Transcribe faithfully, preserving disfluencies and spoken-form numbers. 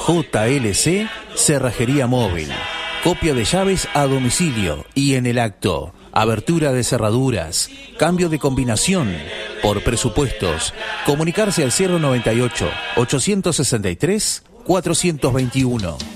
J L C Cerrajería Móvil. Copia de llaves a domicilio y en el acto. Abertura de cerraduras. Cambio de combinación. Por presupuestos. Comunicarse al cero noventa y ocho, ochocientos sesenta y tres, cuatrocientos veintiuno.